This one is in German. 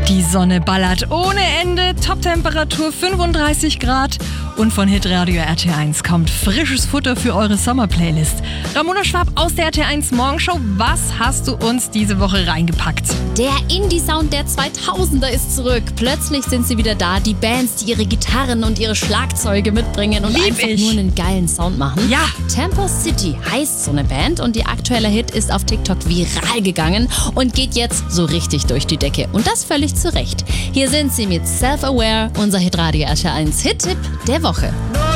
Die Sonne ballert ohne Ende, Toptemperatur 35 Grad und von Hitradio RT1 kommt frisches Futter für eure Sommerplaylist. Ramona Schwab aus der RT1 Morgenshow, was hast du uns diese Woche reingepackt? Der Indie-Sound der 2000er ist zurück. Plötzlich sind sie wieder da, die Bands, die ihre Gitarren und ihre Schlagzeuge mitbringen und einfach nur einen geilen Sound machen. Ja. Temple City heißt so eine Band und ihr aktueller Hit ist auf TikTok viral gegangen und geht jetzt so richtig durch die Decke. Und das völlig zu Recht. Hier sind sie mit Self-Aware, unser Hitradio RT1 Hit-Tipp der Woche.